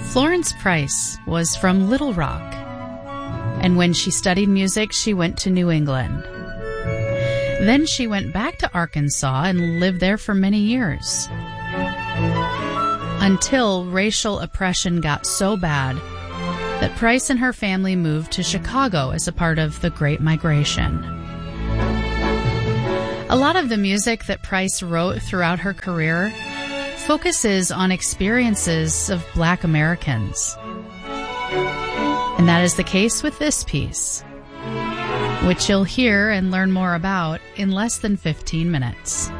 Florence Price was from Little Rock, and when she studied music, she went to New England. Then she went back to Arkansas and lived there for many years, until racial oppression got so bad that Price and her family moved to Chicago as a part of the Great Migration. A lot of the music that Price wrote throughout her career focuses on experiences of Black Americans. And that is the case with this piece, which you'll hear and learn more about in less than 15 minutes.